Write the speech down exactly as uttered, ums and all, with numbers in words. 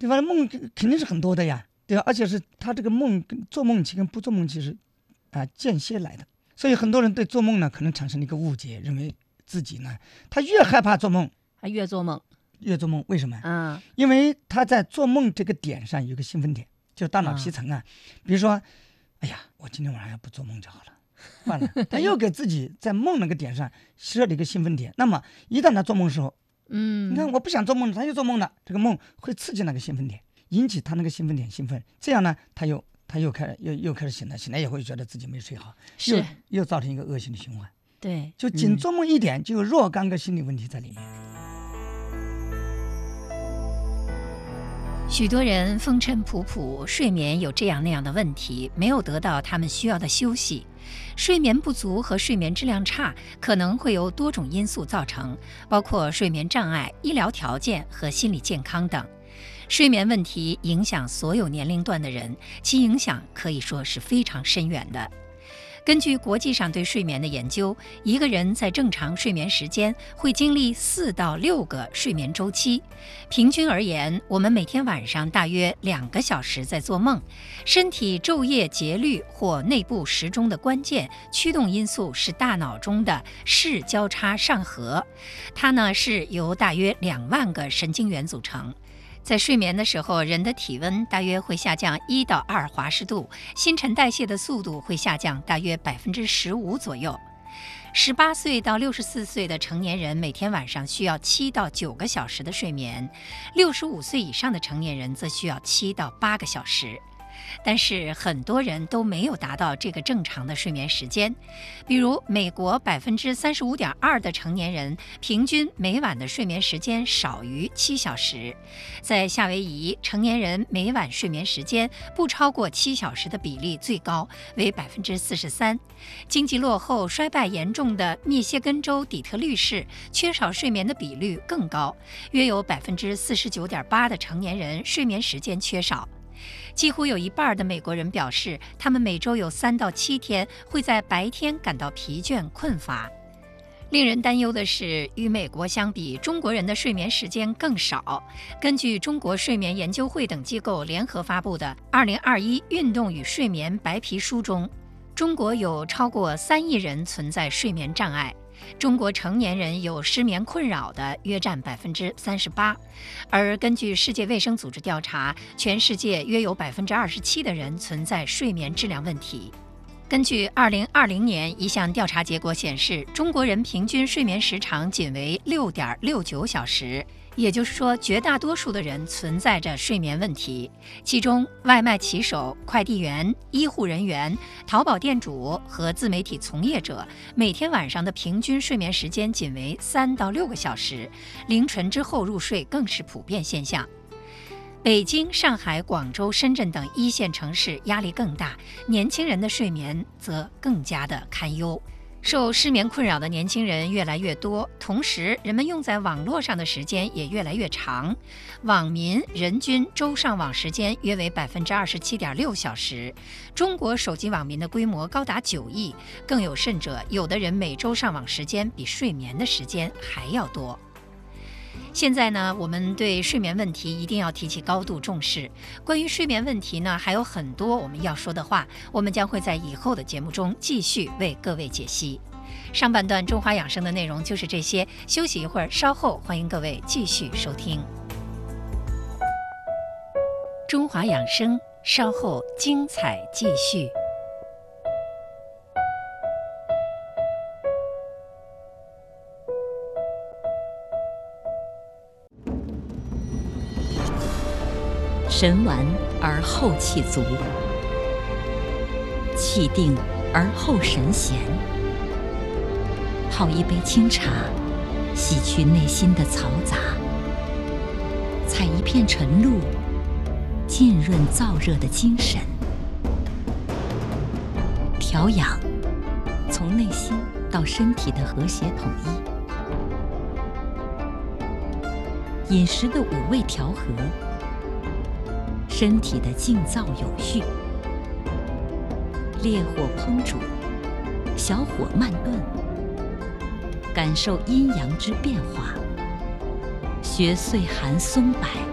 对吧？梦肯定是很多的呀，对吧？而且是他这个梦做梦期跟不做梦期是啊间歇来的，所以很多人对做梦呢可能产生了一个误解，认为自己呢他越害怕做梦， 他越做梦， 越做梦，为什么？ 嗯， 因为他在做梦这个点上有个兴奋点，就是大脑皮层啊，嗯、比如说，哎呀，我今天晚上要不做梦就好了。换了，他又给自己在梦那个点上设了一个兴奋点。那么一旦他做梦的时候， 嗯， 你看我不想做梦了，他又做梦了，这个梦会刺激那个兴奋点，引起他那个兴奋点兴奋，这样呢，他又他又开始又又开始醒了，醒来也会觉得自己没睡好，又又造成一个恶性的循环。 对， 就仅做梦一点，嗯、就有若干个心理问题在里面。 许多人风尘仆仆，睡眠有这样那样的问题，没有得到他们需要的休息。睡眠不足和睡眠质量差可能会由多种因素造成，包括睡眠障碍、医疗条件和心理健康等。睡眠问题影响所有年龄段的人，其影响可以说是非常深远的。根据国际上对睡眠的研究，一个人在正常睡眠时间会经历四到六个睡眠周期。平均而言，我们每天晚上大约两个小时在做梦。身体昼夜节律或内部时钟的关键驱动因素是大脑中的视交叉上核，它呢是由大约两万个神经元组成。在睡眠的时候，人的体温大约会下降一到二华氏度，新陈代谢的速度会下降大约百分之十五左右。十八岁到六十四岁的成年人每天晚上需要七到九个小时的睡眠，六十五岁以上的成年人则需要七到八个小时。但是很多人都没有达到这个正常的睡眠时间，比如美国百分之三十五点二的成年人平均每晚的睡眠时间少于七小时，在夏威夷，成年人每晚睡眠时间不超过七小时的比例最高，为百分之四十三。经济落后、衰败严重的密歇根州底特律市，缺少睡眠的比率更高，约有百分之四十九点八的成年人睡眠时间缺少。几乎有一半的美国人表示，他们每周有三到七天会在白天感到疲倦困乏。令人担忧的是，与美国相比，中国人的睡眠时间更少。根据中国睡眠研究会等机构联合发布的《二零二一运动与睡眠白皮书》中，中国有超过三亿人存在睡眠障碍。中国成年人有失眠困扰的约占百分之三十八，而根据世界卫生组织调查，全世界约有百分之二十七的人存在睡眠质量问题。根据二零二零年一项调查结果显示，中国人平均睡眠时长仅为六点六九小时，也就是说，绝大多数的人存在着睡眠问题。其中，外卖骑手、快递员、医护人员、淘宝店主和自媒体从业者每天晚上的平均睡眠时间仅为三到六个小时，凌晨之后入睡更是普遍现象。北京、上海、广州、深圳等一线城市压力更大，年轻人的睡眠则更加的堪忧。受失眠困扰的年轻人越来越多，同时人们用在网络上的时间也越来越长。网民人均周上网时间约为百分之二十七点六小时，中国手机网民的规模高达九亿，更有甚者，有的人每周上网时间比睡眠的时间还要多。现在呢，我们对睡眠问题一定要提起高度重视。关于睡眠问题呢，还有很多我们要说的话，我们将会在以后的节目中继续为各位解析。上半段中华养生的内容就是这些，休息一会儿，稍后欢迎各位继续收听。中华养生，稍后精彩继续。 神完而后气足，气定而后神闲。泡一杯清茶，洗去内心的嘈杂；采一片晨露，浸润燥热的精神。调养，从内心到身体的和谐统一。饮食的五味调和，身体的静躁有序。烈火烹煮，小火慢炖，感受阴阳之变化。学岁寒松柏，